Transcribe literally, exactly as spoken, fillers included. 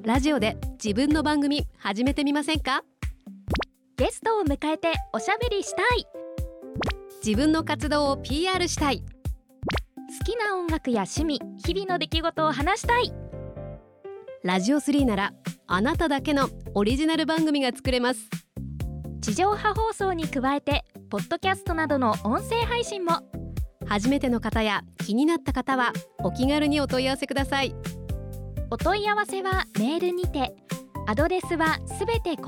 ラジオで自分の番組始めてみませんか？ ゲストを迎えておしゃべりしたい。 自分の活動を ピーアール したい。 好きな音楽や趣味、日々の出来事を話したい。 ラジオスリーならあなただけのオリジナル番組が作れます。 地上波放送に加えてポッドキャストなどの音声配信も。 初めての方や気になった方はお気軽にお問い合わせください。 お問い合わせはメールにて、アドレスはすべて